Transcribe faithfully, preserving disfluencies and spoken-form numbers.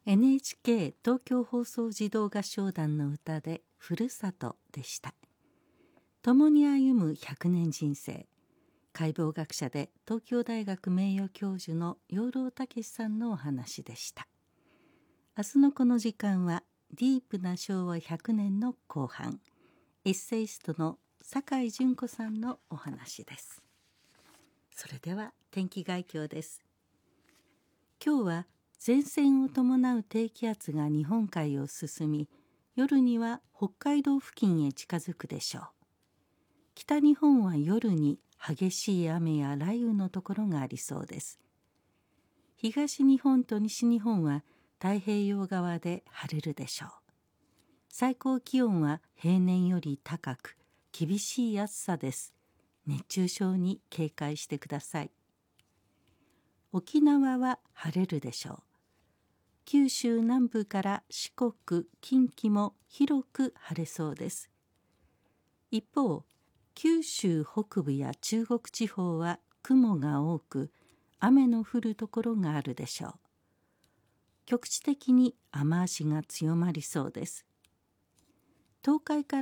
エヌエイチケー 東京放送児童合唱団の歌でふるさとでした。共に歩むひゃくねん人生、解剖学者で東京大学名誉教授の養老孟司さんのお話でした。明日のこの時間はディープなしょうわひゃくねんの後半、エッセイストの酒井純子さんのお話です。それでは天気概況です。今日は前線を伴う低気圧が日本海を進み、夜には北海道付近へ近づくでしょう。北日本は夜に激しい雨や雷雨のところがありそうです。東日本と西日本は太平洋側で晴れるでしょう。最高気温は平年より高く、厳しい暑さです。熱中症に警戒してください。沖縄は晴れるでしょう。九州南部から四国、近畿も広く晴れそうです。一方、九州北部や中国地方は雲が多く、雨の降るところがあるでしょう。局地的に雨足が強まりそうです。東海から